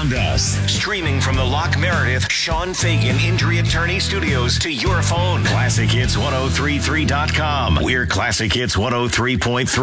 found us. Streaming from the Locke Meredith Sean Fagan Injury Attorney Studios to your phone. ClassicHits1033.com. We're Classic Hits 103.3.